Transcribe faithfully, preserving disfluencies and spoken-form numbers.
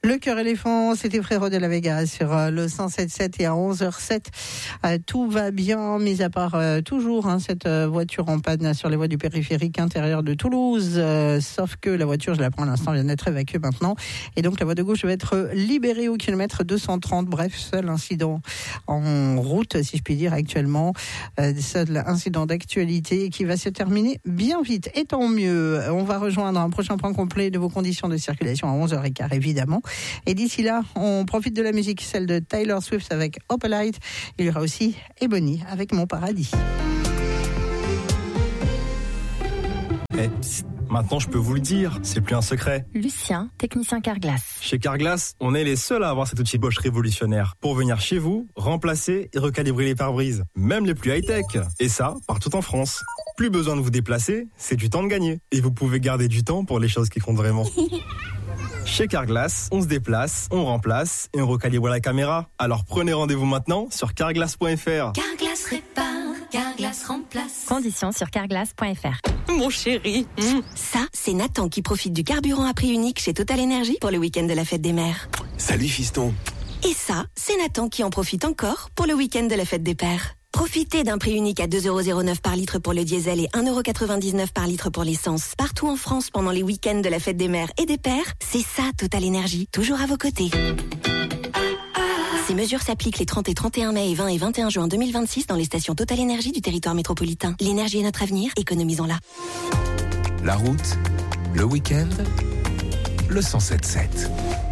Le Cœur éléphant, c'était Frérot de la Vega sur le cent sept sept et à onze heures sept. Euh, tout va bien, mis à part euh, toujours hein, cette euh, voiture en panne sur les voies du périphérique intérieur de Toulouse. Euh, sauf que la voiture, je la prends à l'instant, vient d'être évacuée maintenant. Et donc la voie de gauche va être libérée au kilomètre deux cent trente. Bref, seul incident en route, si je puis dire, actuellement. Euh, seul incident d'actualité qui va se terminer bien vite. Et tant mieux. On va rejoindre un prochain point complet de vos conditions de circulation à onze heures quinze, évidemment. Et d'ici là, on profite de la musique, celle de Taylor Swift avec Opalite. Il y aura aussi Ebony avec Mon Paradis. Eh, psst, maintenant je peux vous le dire, c'est plus un secret. Lucien, technicien Carglass. Chez Carglass, on est les seuls à avoir cet outil Bosch révolutionnaire pour venir chez vous, remplacer et recalibrer les pare-brises, même les plus high-tech. Et ça, partout en France. Plus besoin de vous déplacer, c'est du temps de gagner. Et vous pouvez garder du temps pour les choses qui comptent vraiment. Chez Carglass, on se déplace, on remplace et on recalibre la caméra. Alors prenez rendez-vous maintenant sur carglass point f r. Carglass répare, Carglass remplace. Conditions sur carglass point f r. Mon chéri. Mmh. Ça, c'est Nathan qui profite du carburant à prix unique chez Total Energy pour le week-end de la fête des mères. Salut fiston. Et ça, c'est Nathan qui en profite encore pour le week-end de la fête des pères. Profitez d'un prix unique à deux euros zéro neuf par litre pour le diesel et un euro quatre-vingt-dix-neuf par litre pour l'essence. Partout en France pendant les week-ends de la fête des mères et des pères, c'est ça Total Energy, toujours à vos côtés. Ces mesures s'appliquent les trente et trente et un mai et vingt et vingt et un juin deux mille vingt-six dans les stations Total Energy du territoire métropolitain. L'énergie est notre avenir, économisons-la. La route, le week-end, le cent sept sept.